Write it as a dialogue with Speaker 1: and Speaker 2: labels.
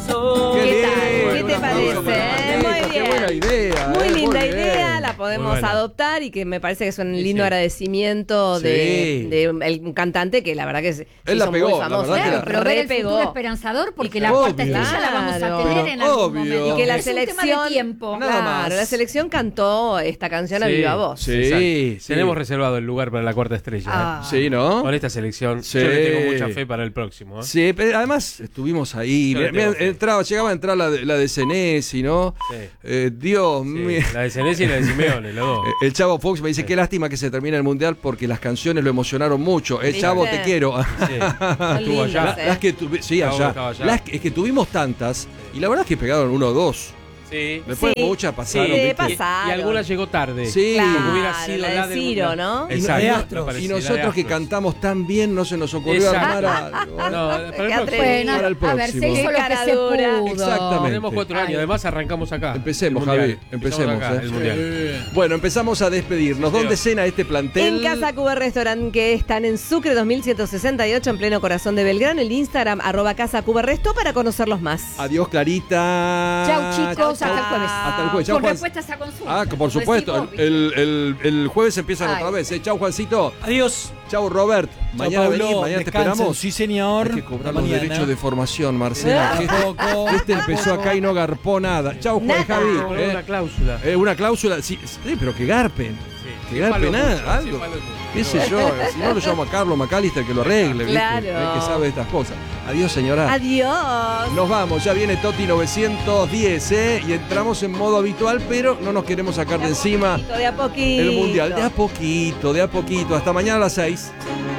Speaker 1: ¿Qué tal? ¿Qué te parece? Muy bien.
Speaker 2: Qué buena idea.
Speaker 1: Muy linda
Speaker 2: muy bien.
Speaker 1: idea, la podemos adoptar y que me parece que es un lindo agradecimiento de un cantante que la verdad que se
Speaker 2: la
Speaker 1: hizo
Speaker 2: pegó,
Speaker 1: muy
Speaker 2: la
Speaker 1: famoso.
Speaker 2: verdad que la-
Speaker 3: Pero ver el
Speaker 1: Repegó.
Speaker 3: futuro esperanzador porque
Speaker 1: Y
Speaker 3: la
Speaker 1: que-
Speaker 3: cuarta
Speaker 2: Obvio.
Speaker 3: estrella la vamos a
Speaker 1: Claro.
Speaker 3: tener en algún
Speaker 2: Obvio.
Speaker 3: momento.
Speaker 1: Y que la
Speaker 3: Es un tema
Speaker 1: selección.
Speaker 3: de tiempo.
Speaker 2: Nada más.
Speaker 1: Claro, la selección cantó esta canción a viva voz.
Speaker 2: Sí,
Speaker 4: Exacto.
Speaker 2: sí.
Speaker 4: Tenemos reservado el lugar para la cuarta estrella.
Speaker 1: Ah.
Speaker 2: Sí, ¿no?
Speaker 4: Con esta selección,
Speaker 2: Sí.
Speaker 4: yo le tengo mucha fe para el próximo.
Speaker 2: Sí, pero además estuvimos ahí.
Speaker 4: Yo le tengo fe.
Speaker 2: Llegaba a entrar la de Senesi, ¿no?
Speaker 4: Sí.
Speaker 2: Dios
Speaker 4: Sí,
Speaker 2: mío.
Speaker 4: la de Senesi y la de Simeone, los dos.
Speaker 2: El Chavo Fox me dice, qué lástima que se termine el Mundial porque las canciones lo emocionaron mucho. El
Speaker 1: ¿Viste?
Speaker 2: Chavo, te quiero.
Speaker 4: Sí.
Speaker 1: Son
Speaker 4: Estuvo allá.
Speaker 1: lindas,
Speaker 2: Las que sí,
Speaker 4: Chavo
Speaker 2: allá.
Speaker 4: estaba allá.
Speaker 2: Es que tuvimos tantas y la verdad es que pegaron uno o dos.
Speaker 4: Sí.
Speaker 2: Después
Speaker 1: Sí.
Speaker 2: muchas pasaron,
Speaker 1: Sí,
Speaker 2: ¿viste?
Speaker 1: pasaron.
Speaker 4: Y alguna llegó tarde.
Speaker 2: Sí.
Speaker 4: Porque hubiera
Speaker 1: Claro,
Speaker 4: sido
Speaker 1: la de Ciro, ¿no?
Speaker 4: Exacto.
Speaker 5: de
Speaker 4: la
Speaker 5: Astros.
Speaker 4: parecida,
Speaker 2: Y
Speaker 4: la de
Speaker 2: nosotros que
Speaker 4: Astros.
Speaker 2: cantamos tan bien no se nos ocurrió
Speaker 4: Exacto.
Speaker 2: armar algo.
Speaker 4: No, para el
Speaker 1: Qué
Speaker 4: próximo.
Speaker 1: atrevido.
Speaker 3: Bueno,
Speaker 2: Para el
Speaker 3: a ver, se
Speaker 2: próximo.
Speaker 3: hizo lo
Speaker 1: Qué
Speaker 3: que se
Speaker 1: cara dura.
Speaker 3: pudo.
Speaker 2: Exactamente.
Speaker 4: Tenemos 4 años, además arrancamos acá.
Speaker 2: Empecemos,
Speaker 4: El Mundial.
Speaker 2: Javi, empecemos,
Speaker 4: acá,
Speaker 2: ¿eh?
Speaker 4: el Mundial.
Speaker 2: Bueno, empezamos a despedirnos.
Speaker 4: Sí,
Speaker 2: ¿Dónde
Speaker 4: señor.
Speaker 2: cena este plantel?
Speaker 1: En Casa Cuba Restaurant, que están en Sucre 2168, en pleno corazón de Belgrano. El Instagram, @Casa Cuba Resto, para conocerlos más.
Speaker 2: Adiós, Clarita.
Speaker 3: Chau, chicos,
Speaker 1: Chau,
Speaker 3: hasta el jueves.
Speaker 2: Hasta el jueves. Chau,
Speaker 3: Con
Speaker 2: Juan.
Speaker 3: respuestas a consulta.
Speaker 2: Ah, que por supuesto. El jueves empiezan
Speaker 3: Ay.
Speaker 2: otra vez. Chau, Juancito.
Speaker 5: Adiós.
Speaker 2: Chau, Robert. Mañana
Speaker 5: Pablo,
Speaker 2: venís, mañana te
Speaker 5: descansen.
Speaker 2: esperamos.
Speaker 5: Sí, señor.
Speaker 2: Hay que cobrar
Speaker 5: Hasta
Speaker 2: los
Speaker 5: mañana.
Speaker 2: derechos de formación, Marcela. Que
Speaker 5: Tampoco.
Speaker 2: este empezó acá y no garpó nada. Chau, Juan
Speaker 1: Nada.
Speaker 2: Javi.
Speaker 4: Poner una cláusula.
Speaker 2: Una cláusula. Sí, pero que garpen.
Speaker 4: Sí.
Speaker 2: Que garpe
Speaker 4: Palo
Speaker 2: nada,
Speaker 4: mucho,
Speaker 2: algo.
Speaker 4: sí, palo mucho.
Speaker 2: ¿Qué sé yo? Si no, lo llamo a Carlos McAllister que lo arregle. ¿viste?
Speaker 1: Claro.
Speaker 2: Es que sabe de estas cosas. Adiós, señora.
Speaker 1: Adiós.
Speaker 2: Nos vamos, ya viene Toti 910, y entramos en modo habitual, pero no nos queremos sacar de encima
Speaker 1: De a poquito.
Speaker 2: el Mundial. De a poquito, de a poquito. Hasta mañana a las 6.